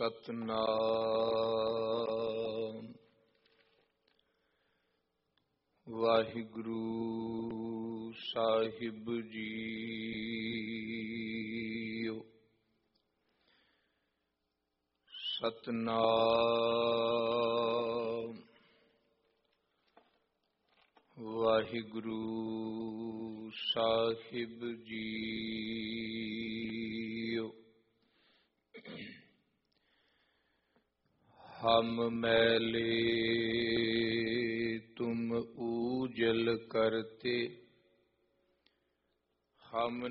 ਸਤਨਾਮ ਵਾਹਿਗੁਰੂ ਸਾਹਿਬ JIO. Satnam Waheguru ਸਾਹਿਬ JIO. ਹਮ ਮੈਲੇ ਤੁਮ ਊਜਲ ਕਰਤੇ, ਹਮ